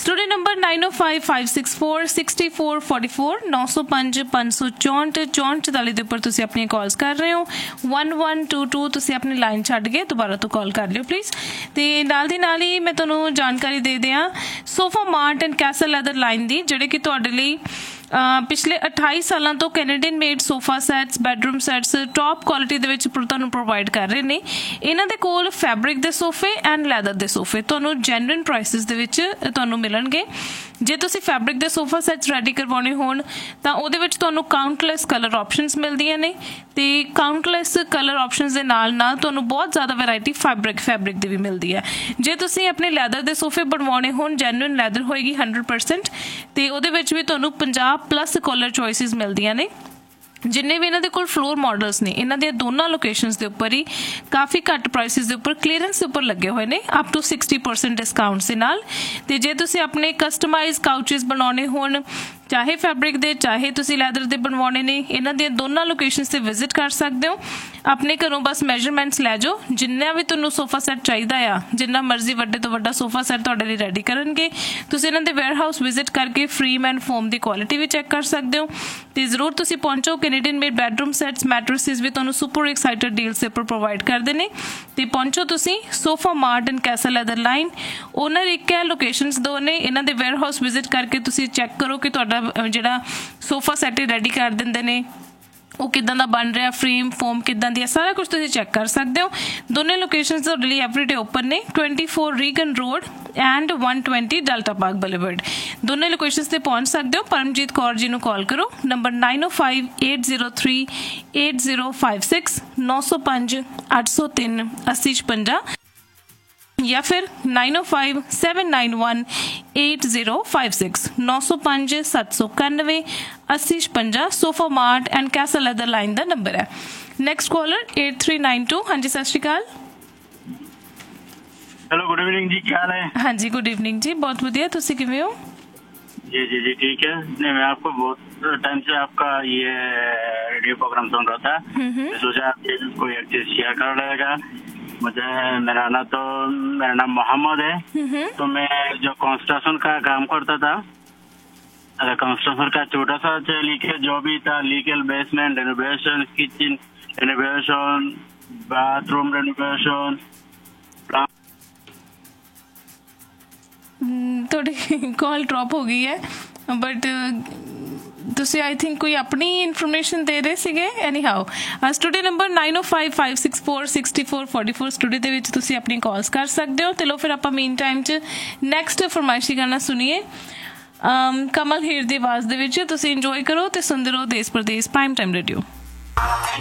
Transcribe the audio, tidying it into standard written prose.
Student number 9055646444 905 564 6444 ਦੇ ਉੱਪਰ ਤੁਸੀਂ ਆਪਣੀਆਂ ਕਾਲਸ ਕਰ ਰਹੇ ਹੋ। 1122 ਤੁਸੀਂ ਆਪਣੀ ਲਾਈਨ ਛੱਡ ਕੇ ਦੁਬਾਰਾ ਤੋਂ ਕਾਲ ਕਰ ਲਿਓ ਪਲੀਜ਼। ਤੇ ਨਾਲ ਦੀ ਨਾਲ ਹੀ ਮੈਂ ਤੁਹਾਨੂੰ ਜਾਣਕਾਰੀ ਦੇ ਦਿਆਂ sofa mart and Castell leather line ਦੀ, ਜਿਹੜੇ ਕਿ ਤੁਹਾਡੇ ਲਈ ਪਿਛਲੇ 28 ਸਾਲਾਂ ਤੋਂ Canadian made sofa sets, bedroom sets top quality ਦੇ ਵਿੱਚ ਤੁਹਾਨੂੰ ਪ੍ਰੋਵਾਈਡ ਕਰ ਰਹੇ ਨੇ। ਇਹਨਾਂ ਦੇ ਕੋਲ ਫੈਬਰਿਕ ਦੇ ਸੋਫੇ ਐਂਡ ਲੈਦਰ ਦੇ ਸੋਫੇ ਤੁਹਾਨੂੰ ਜੈਨੂਇਨ ਪ੍ਰਾਈਸਿਸ ਦੇ ਵਿੱਚ ਤੁਹਾਨੂੰ ਮਿਲਣਗੇ। ਜੇ ਤੁਸੀਂ ਫੈਬਰਿਕ ਦੇ ਸੋਫਾ ਸੈਟਸ ਰੈਡੀ ਕਰਵਾਉਣੇ ਹੋਣ ਤਾਂ ਉਹਦੇ ਵਿੱਚ ਤੁਹਾਨੂੰ ਕਾਊਂਟਲੈਸ ਕਲਰ ਆਪਸ਼ਨਸ ਮਿਲਦੀਆਂ ਨੇ, ਤੇ ਕਾਊਂਟਲੈਸ ਕਲਰ ਆਪਸ਼ਨਸ ਦੇ ਨਾਲ ਨਾਲ ਤੁਹਾਨੂੰ ਬਹੁਤ ਜ਼ਿਆਦਾ ਵੈਰਾਈਟੀ ਫੈਬਰਿਕ ਦੀ ਵੀ ਮਿਲਦੀ ਹੈ। ਜੇ ਤੁਸੀਂ ਆਪਣੇ ਲੈਦਰ ਦੇ ਸੋਫੇ ਬਣਵਾਉਣੇ ਹੋਣ, ਜੈਨੂਇਨ ਲੈਦਰ ਹੋਏਗੀ 100%, ਤੇ ਉਹਦੇ ਵਿੱਚ ਵੀ ਤੁਹਾਨੂੰ 50+ ਕਲਰ ਚੋਇਸਿਸ ਮਿਲਦੀਆਂ ਨੇ। ਜਿੰਨੇ ਵੀ ਇਹਨਾਂ ਦੇ ਕੋਲ ਫਲੋਰ ਮਾਡਲਸ ਨੇ, ਇਹਨਾਂ ਦੀਆਂ ਦੋਨਾਂ ਲੋਕੇਸ਼ਨਸ ਦੇ ਉੱਪਰ ਹੀ ਕਾਫੀ ਘੱਟ ਪ੍ਰਾਈਸਿਸ ਦੇ ਉੱਪਰ ਕਲੀਅਰੈਂਸ ਦੇ ਉੱਪਰ ਲੱਗੇ ਹੋਏ ਨੇ, ਅਪ ਟੂ 60% ਡਿਸਕਾਊਂਟਸ ਦੇ ਨਾਲ। ਤੇ ਜੇ ਤੁਸੀਂ ਆਪਣੇ ਕਸਟਮਾਈਜ਼ ਕਾਊਚਿਸ ਬਣਾਉਣੇ ਹੋਣ, ਚਾਹੇ ਫੈਬਰਿਕ ਦੇ ਚਾਹੇ ਤੁਸੀਂ ਲੈਦਰ ਦੇ ਬਣਵਾਉਣੇ ਨੇ, ਇਹਨਾਂ ਦੀਆਂ ਦੋਨਾਂ ਲੋਕੇਸ਼ਨਸ ਤੇ ਵਿਜ਼ਿਟ ਕਰ ਸਕਦੇ ਹੋ। ਆਪਣੇ ਘਰੋਂ ਬਸ ਮੈਜਰਮੈਂਟਸ ਲੈ ਜਾਓ, ਜਿੰਨਾ ਵੀ ਤੁਹਾਨੂੰ ਸੋਫਾ ਸੈੱਟ ਚਾਹੀਦਾ ਆ, ਜਿੰਨਾ ਮਰਜ਼ੀ ਵੱਡੇ ਤੋਂ ਵੱਡਾ ਸੋਫਾ ਸੈੱਟ ਤੁਹਾਡੇ ਲਈ ਰੈਡੀ ਕਰਨਗੇ। ਤੁਸੀਂ ਇਹਨਾਂ ਦੇ ਵੇਅਰ ਹਾਊਸ ਵਿਜ਼ਿਟ ਕਰਕੇ ਫ੍ਰੀਮ and form the quality we check ਕਰ ਸਕਦੇ ਹੋ। ਤੇ ਜ਼ਰੂਰ ਤੁਸੀਂ ਪਹੁੰਚੋ। ਕੈਨੇਡੀਅਨ ਮੇਡ ਬੈਡਰੂਮ ਸੈਟਸ, ਮੈਟਰਸਿਸ ਵੀ ਤੁਹਾਨੂੰ ਸੁਪਰ ਐਕਸਾਈਟਡ ਡੀਲਸ ਦੇ ਉੱਪਰ ਪ੍ਰੋਵਾਈਡ ਕਰਦੇ ਨੇ। ਤੇ ਪਹੁੰਚੋ ਤੁਸੀਂ sofa mart and Castell leather line. Owner ਇੱਕ ਹੈ, ਲੋਕੇਸ਼ਨਸ ਦੋ ਨੇ। ਇਹਨਾਂ ਦੇ ਵੇਅਰ ਹਾਊਸ ਵਿਜ਼ਿਟ ਕਰਕੇ ਤੁਸੀਂ ਚੈੱਕ ਕਰੋ ਕਿ ਤੁਹਾਡਾ ਜਿਹੜਾ ਸੋਫਾ ਸੈਟ ਰੈਡੀ ਕਰ ਦਿੰਦੇ ਨੇ ਉਹ ਕਿੱਦਾਂ ਦਾ ਬਣ ਰਿਹਾ, ਫਰੇਮ ਫੋਮ ਕਿੱਦਾਂ ਦੀ ਹੈ, ਸਾਰਾ ਕੁਝ ਤੁਸੀਂ ਚੈੱਕ ਕਰ ਸਕਦੇ ਹੋ। ਦੋਨੇ ਲੋਕੇਸ਼ਨਸ ਤੁਹਾਡੇ ਲਈ ਐਵਰੀਡੇ ਓਪਨ ਨੇ, 24 Reagan road and 120 delta park boulevard. ਦੋਨੇ ਲੋਕੇਸ਼ਨਸ ਤੇ ਪਹੁੰਚ ਸਕਦੇ ਹੋ। ਪਰਮਜੀਤ ਕੌਰ ਜੀ ਨੂੰ ਕਾਲ ਕਰੋ, ਨੰਬਰ 9058038056 905 803 8056 या फिर 905791 8056 905 791 8056 sofa mart and castle leather line का नंबर है। Next collar 8392। हाँ जी, सत श्री अकाल। हेलो, गुड इवनिंग जी, क्या हाल है? हाँ जी, गुड इवनिंग जी, बहुत बढ़िया। तुसी किवें हो? जी जी जी ठीक है। नहीं, मैं आपको बहुत टाइम से आपका ये रेडियो प्रोग्राम सुन रहा था, मैं सोचा कोई एक चीज शेयर कर रहेगा। मुझे मेरा नाम मोहम्मद है। तो मैं जो कंस्ट्रक्शन का काम करता था, कंस्ट्रक्शन का छोटा सा लीकेज जो भी था, leakage basement renovation, kitchen renovation, bathroom renovation. थोड़ी कॉल ड्रॉप हो गई है, बट ਤੁਸੀਂ ਆਈ ਥਿੰਕ ਕੋਈ ਆਪਣੀ ਇਨਫੋਰਮੇਸ਼ਨ ਦੇ ਰਹੇ ਸੀਗੇ। ਐਨੀ ਹਾਓ, ਸਟੂਡੀਓ ਨੰਬਰ 9055646444 ਸਟੂਡੀਓ ਦੇ ਵਿੱਚ ਤੁਸੀਂ ਆਪਣੀ ਕਾਲਸ ਕਰ ਸਕਦੇ ਹੋ। ਤੇ ਲੋ ਫਿਰ ਆਪਾਂ ਮੀਨ ਟਾਈਮ 'ਚ ਨੈਕਸਟ ਫਰਮਾਇਸ਼ੀ ਗਾਣਾ ਸੁਣੀਏ ਕਮਲ ਹੀਰ ਦੀ ਆਵਾਜ਼ ਦੇ ਵਿੱਚ। ਤੁਸੀਂ ਇੰਜੋਏ ਕਰੋ ਤੇ ਸੁਣਦੇ ਰਹੋ ਦੇਸ਼ ਪ੍ਰਦੇਸ਼ ਪ੍ਰਾਈਮ ਟਾਈਮ ਰੇਡੀਓ।